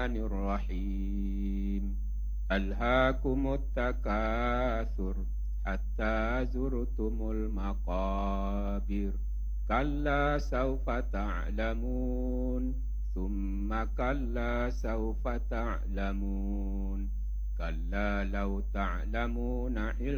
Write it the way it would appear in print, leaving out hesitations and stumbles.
الرحمن الرحيم ألهاكم التكاثر حتى زرتم المقابر كلا سوف تعلمون ثم كلا سوف تعلمون كلا لو تعلمون علم